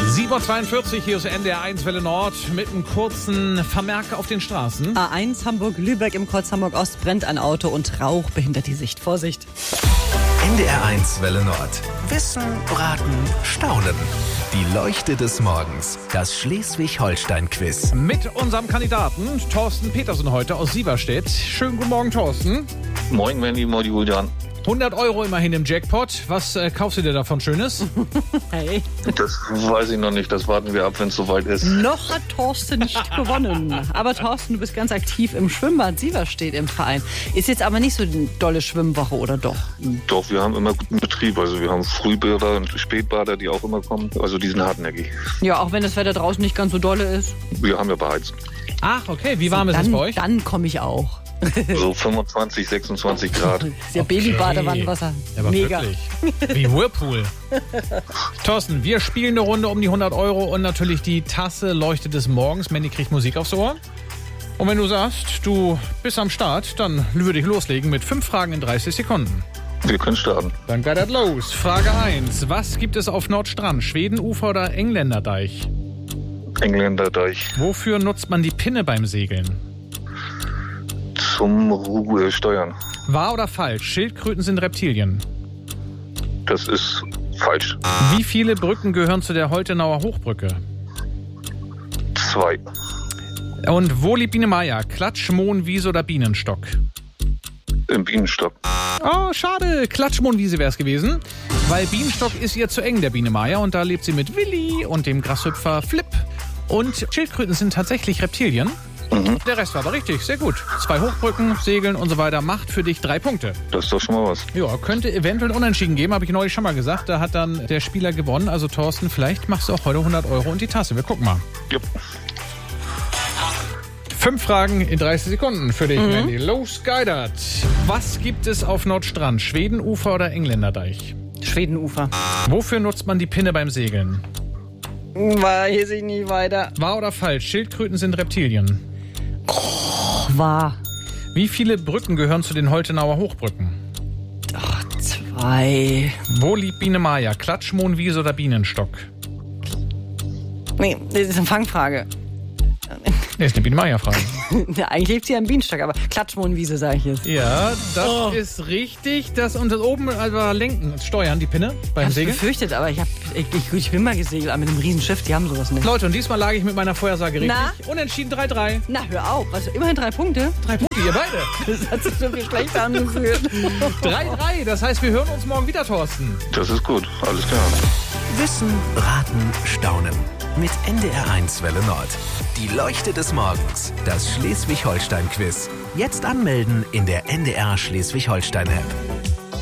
7:42 Uhr, hier ist NDR 1 Welle Nord mit einem kurzen Vermerk auf den Straßen. A1 Hamburg-Lübeck im Kreuz Hamburg-Ost brennt ein Auto und Rauch behindert die Sicht. Vorsicht! NDR 1 Welle Nord. Wissen, Raten, Staunen. Die Leuchte des Morgens. Das Schleswig-Holstein-Quiz. Mit unserem Kandidaten Thorsten Petersen heute aus Sieverstedt. Schönen guten Morgen, Thorsten. Moin, Mandy, moin, Julian. 100 € immerhin im Jackpot. Was kaufst du dir davon Schönes? Hey. Das weiß ich noch nicht, das warten wir ab, wenn es soweit ist. Noch hat Thorsten nicht gewonnen. Aber Thorsten, du bist ganz aktiv im Schwimmbad Sieverstedt im Verein. Ist jetzt aber nicht so eine dolle Schwimmwoche, oder doch? Doch, wir haben immer guten Betrieb. Also wir haben Frühbader und Spätbader, die auch immer kommen. Also die sind hartnäckig. Ja, auch wenn das Wetter draußen nicht ganz so dolle ist. Wir haben ja beheizt. Ach, okay. Wie warm ist es bei euch? Dann komme ich auch. So 25, 26 Grad. Das ist ja Babybadewannenwasser. Ja, aber Mega. wirklich. Wie Whirlpool. Thorsten, wir spielen eine Runde um die 100 € und natürlich die Tasse Leuchte des Morgens. Mandy kriegt Musik aufs Ohr. Und wenn du sagst, du bist am Start, dann würde ich loslegen mit 5 Fragen in 30 Sekunden. Wir können starten. Dann geht das los. Frage 1. Was gibt es auf Nordstrand? Schwedenufer oder Engländerdeich? Engländerdeich. Wofür nutzt man die Pinne beim Segeln? Zum Steuern. Wahr oder falsch? Schildkröten sind Reptilien. Das ist falsch. Wie viele Brücken gehören zu der Holtenauer Hochbrücke? 2. Und wo liegt Biene Meier? Klatsch, Mohnwiese oder Bienenstock? Im Bienenstock. Oh, schade. Klatschmohnwiese wäre es gewesen. Weil Bienenstock ist ihr zu eng, der Biene Meier. Und da lebt sie mit Willi und dem Grashüpfer Flip. Und Schildkröten sind tatsächlich Reptilien. Der Rest war aber richtig, sehr gut. 2 Hochbrücken, Segeln und so weiter macht für dich 3 Punkte. Das ist doch schon mal was. Ja, könnte eventuell Unentschieden geben, habe ich neulich schon mal gesagt. Da hat dann der Spieler gewonnen. Also Thorsten, vielleicht machst du auch heute 100 € und die Tasse. Wir gucken mal. Jupp. 5 Fragen in 30 Sekunden für dich, Mandy. Los, geidert. Was gibt es auf Nordstrand? Schwedenufer oder Engländerdeich? Schwedenufer. Wofür nutzt man die Pinne beim Segeln? Weiß ich nicht weiter. Wahr oder falsch? Schildkröten sind Reptilien. Wahr. Wie viele Brücken gehören zu den Holtenauer Hochbrücken? 2. Wo liegt Biene Meier? Klatsch, Mohnwiese oder Bienenstock? Nee, das ist eine Fangfrage. Das ist eine Biene Meier-Frage. Ja, eigentlich lebt sie ja im Bienenstock, aber Klatschmohnwiese sage ich jetzt. Ja, das ist richtig. Das und das oben also lenken, steuern die Pinne beim Hab's Segeln. befürchtet, aber ich bin mal gesegelt, aber mit einem riesen Schiff, die haben sowas nicht. Leute, und diesmal lag ich mit meiner Vorhersage richtig. Na? Unentschieden 3-3. Na, hör auf. Also immerhin 3 Punkte. 3 Punkte, ihr beide. Das hat sich so viel schlechter angefühlt. 3-3, das heißt, wir hören uns morgen wieder, Thorsten. Das ist gut, alles klar. Wissen, Raten, Staunen. Mit NDR 1 Welle Nord. Die Leuchte des Morgens. Das Schleswig-Holstein-Quiz. Jetzt anmelden in der NDR Schleswig-Holstein-App.